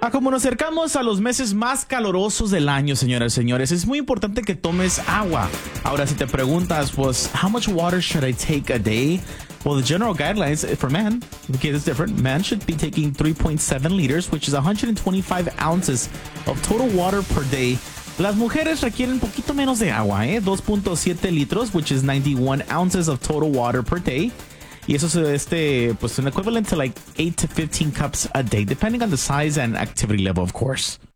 Como nos acercamos a los meses más calurosos del año, señoras y señores, es muy importante que tomes agua. Ahora, si te preguntas, pues, how much water should I take a day? Well, the general guidelines for men, okay, it's different. Men should be taking 3.7 liters, which is 125 ounces of total water per day. Las mujeres requieren un poquito menos de agua, 2.7 litros, which is 91 ounces of total water per day. Y eso es pues an equivalent to like 8 to 15 cups a day, depending on the size and activity level, of course.